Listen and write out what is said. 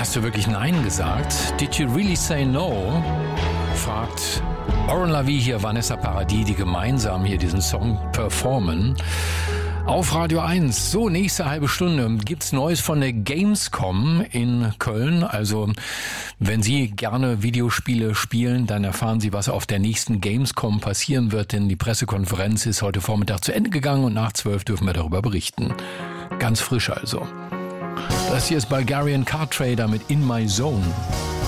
Hast du wirklich Nein gesagt? Did you really say no? Fragt Oren Lavie hier, Vanessa Paradis, die gemeinsam hier diesen Song performen. Auf Radio 1. So, nächste halbe Stunde gibt's Neues von der Gamescom in Köln. Also, wenn Sie gerne Videospiele spielen, dann erfahren Sie, was auf der nächsten Gamescom passieren wird, denn die Pressekonferenz ist heute Vormittag zu Ende gegangen und nach 12 dürfen wir darüber berichten. Ganz frisch also. Das hier ist Bulgarian Car Trader mit In My Zone.